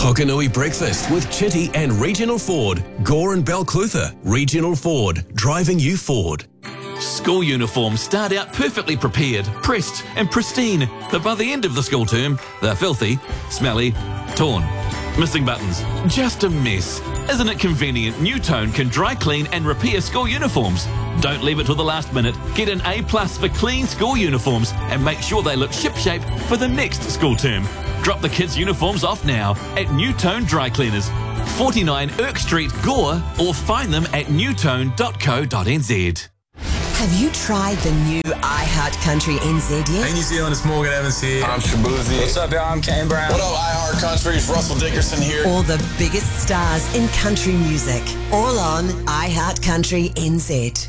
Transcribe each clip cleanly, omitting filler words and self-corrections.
Hokanui Breakfast with Chitty and Regional Ford. Gore and Balclutha. Regional Ford. Driving you forward. School uniforms start out perfectly prepared, pressed and pristine, but by the end of the school term, they're filthy, smelly, torn. Missing buttons. Just a mess. Isn't it convenient New Tone can dry clean and repair school uniforms? Don't leave it till the last minute. Get an A+ for clean school uniforms and make sure they look shipshape for the next school term. Drop the kids' uniforms off now at New Tone Dry Cleaners, 49 Irk Street, Gore, or find them at newtone.co.nz. Have you tried the new iHeart Country NZ yet? Hey New Zealand, it's Morgan Evans here. I'm Shabuzi. What's up, y'all? I'm Kane Brown. What up, iHeart Country? It's Russell Dickerson here. All the biggest stars in country music. All on iHeart Country NZ.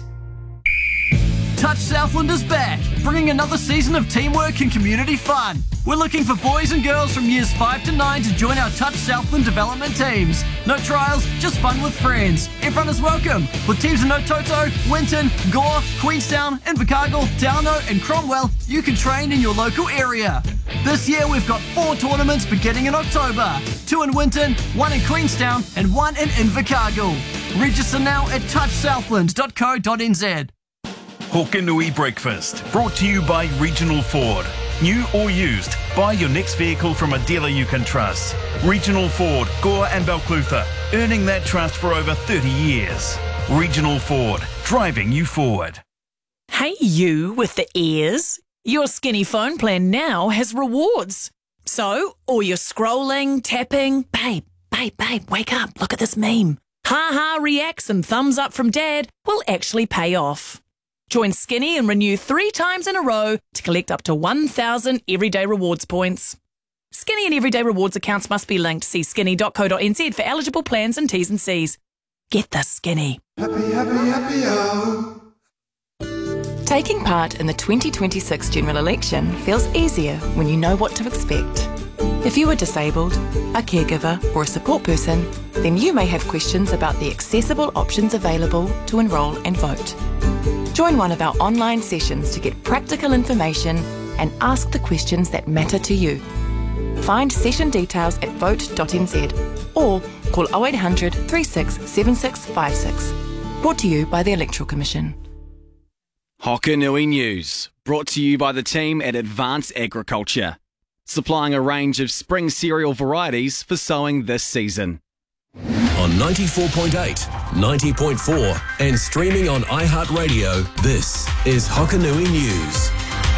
Touch Southland is back, bringing another season of teamwork and community fun. We're looking for boys and girls from years 5 to 9 to join our Touch Southland development teams. No trials, just fun with friends. Everyone is welcome. With teams in Ototo, Winton, Gore, Queenstown, Invercargill, Downo and Cromwell, you can train in your local area. This year we've got 4 tournaments beginning in October. 2 in Winton, 1 in Queenstown and 1 in Invercargill. Register now at touchsouthland.co.nz. Hokanui Breakfast, brought to you by Regional Ford. New or used, buy your next vehicle from a dealer you can trust. Regional Ford, Gore and Balclutha, earning that trust for over 30 years. Regional Ford, driving you forward. Hey you with the ears. Your Skinny phone plan now has rewards. So, all your scrolling, tapping, babe, wake up, look at this meme. Ha reacts and thumbs up from dad will actually pay off. Join Skinny and renew 3 times in a row to collect up to 1,000 Everyday Rewards points. Skinny and Everyday Rewards accounts must be linked. See skinny.co.nz for eligible plans and T's and C's. Get the Skinny. oh. Taking part in the 2026 general election feels easier when you know what to expect. If you are disabled, a caregiver or a support person, then you may have questions about the accessible options available to enrol and vote. Join one of our online sessions to get practical information and ask the questions that matter to you. Find session details at vote.nz or call 0800 36 7656. Brought to you by the Electoral Commission. Hokanui News, brought to you by the team at Advanced Agriculture, supplying a range of spring cereal varieties for sowing this season. On 94.8, 90.4 and streaming on iHeartRadio, this is Hokanui News.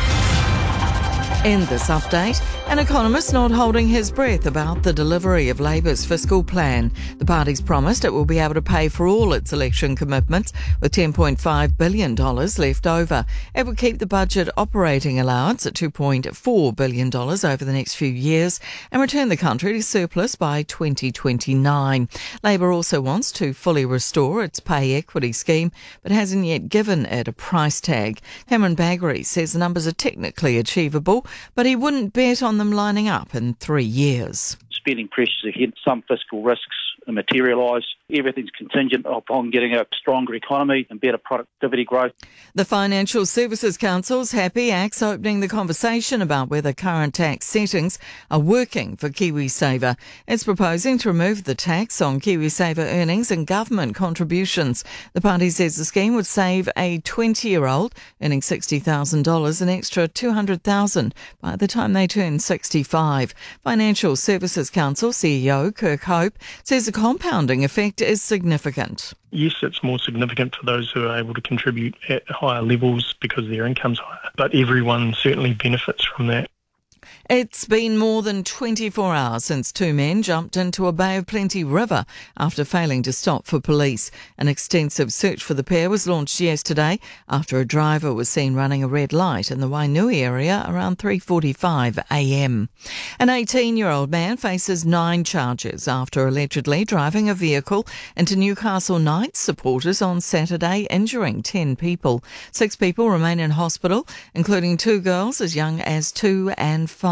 In this update, an economist not holding his breath about the delivery of Labour's fiscal plan. The party's promised it will be able to pay for all its election commitments with $10.5 billion left over. It will keep the budget operating allowance at $2.4 billion over the next few years and return the country to surplus by 2029. Labour also wants to fully restore its pay equity scheme but hasn't yet given it a price tag. Cameron Baggery says the numbers are technically achievable, but he wouldn't bet on them lining up in 3 years. Spending pressures ahead, some fiscal risks materialise. Everything's contingent upon getting a stronger economy and better productivity growth. The Financial Services Council's happy ACT's opening the conversation about whether current tax settings are working for KiwiSaver. It's proposing to remove the tax on KiwiSaver earnings and government contributions. The party says the scheme would save a 20-year-old earning $60,000 an extra $200,000 by the time they turn 65. Financial Services Council CEO Kirk Hope says the compounding effect is significant. Yes, it's more significant for those who are able to contribute at higher levels because their income's higher, but everyone certainly benefits from that. It's been more than 24 hours since 2 men jumped into a Bay of Plenty river after failing to stop for police. An extensive search for the pair was launched yesterday after a driver was seen running a red light in the Wainui area around 3:45 a.m. An 18-year-old man faces 9 charges after allegedly driving a vehicle into Newcastle Knights supporters on Saturday, injuring 10 people. 6 people remain in hospital, including 2 girls as young as 2 and 5.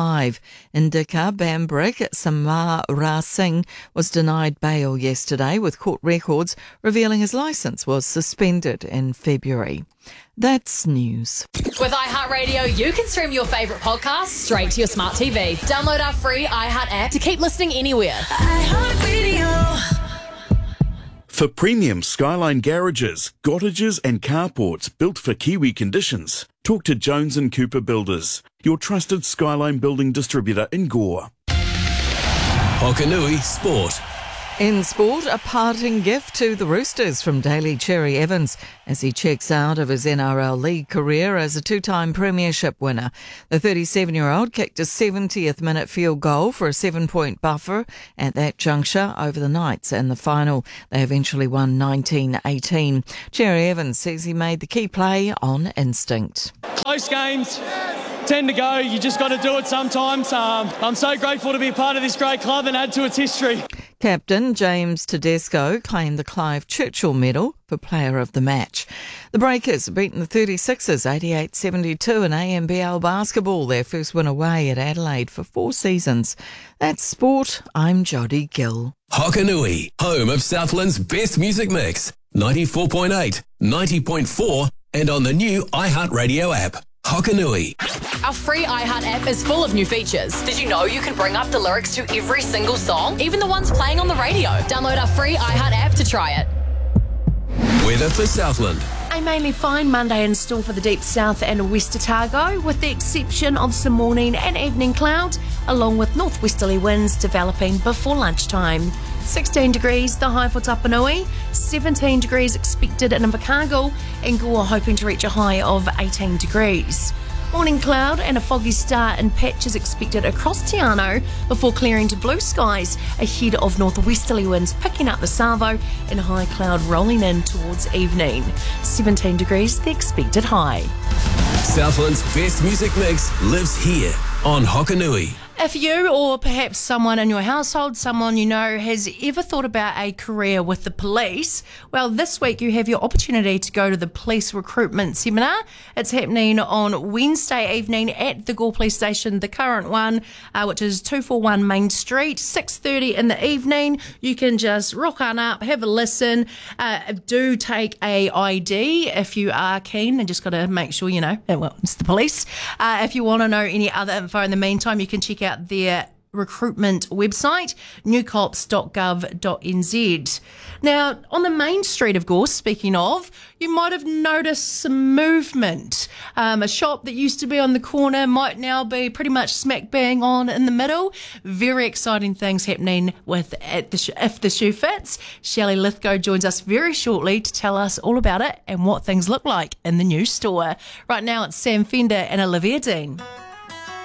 5. Indika Bambrick Samara Singh was denied bail yesterday, with court records revealing his licence was suspended in February. That's news. With iHeartRadio, you can stream your favourite podcasts straight to your smart TV. Download our free iHeart app to keep listening anywhere. iHeartRadio. For premium Skyline garages, cottages and carports built for Kiwi conditions, talk to Jones & Cooper Builders, your trusted Skyline building distributor in Gore. Hokanui Sport. In sport, a parting gift to the Roosters from Daly Cherry Evans as he checks out of his NRL League career as a two-time premiership winner. The 37-year-old kicked a 70th minute field goal for a 7-point buffer at that juncture over the Knights in the final. They eventually won 19-18. Cherry Evans says he made the key play on instinct. Close games tend to go. You just got to do it sometimes. I'm so grateful to be a part of this great club and add to its history. Captain James Tedesco claimed the Clive Churchill Medal for Player of the Match. The Breakers beaten the 36ers 88-72 in AMBL basketball, their first win away at Adelaide for 4 seasons. That's sport. I'm Jodie Gill. Hokanui, home of Southland's best music mix. 94.8, 90.4 and on the new iHeartRadio app. Hokanui. Our free iHeart app is full of new features. Did you know you can bring up the lyrics to every single song, even the ones playing on the radio? Download our free iHeart app to try it. Weather for Southland. A mainly fine Monday in store for the deep south and West Otago, with the exception of some morning and evening clouds, along with northwesterly winds developing before lunchtime. 16 degrees, the high for Tapanui, 17 degrees expected in Invercargill, and Gore hoping to reach a high of 18 degrees. Morning cloud and a foggy start in patches expected across Te Anau before clearing to blue skies ahead of northwesterly winds picking up the Savo and high cloud rolling in towards evening. 17 degrees, the expected high. Southland's best music mix lives here on Hokanui. If you or perhaps someone in your household, someone you know, has ever thought about a career with the police, well, this week you have your opportunity to go to the police recruitment seminar. It's happening on Wednesday evening at the Gore Police Station, the current one, which is 241 Main Street, 6:30 in the evening. You can just rock on up, have a listen. Do take a ID if you are keen, and just got to make sure you know, well, it's the police. If you want to know any other info in the meantime, you can check out their recruitment website, newcops.gov.nz. Now, on the main street of Gore, speaking of, you might have noticed some movement. A shop that used to be on the corner might now be pretty much smack bang on in the middle. Very exciting things happening with If the Shoe Fits. Shelley Lithgow joins us very shortly to tell us all about it and what things look like in the new store. Right now, it's Sam Fender and Olivia Dean.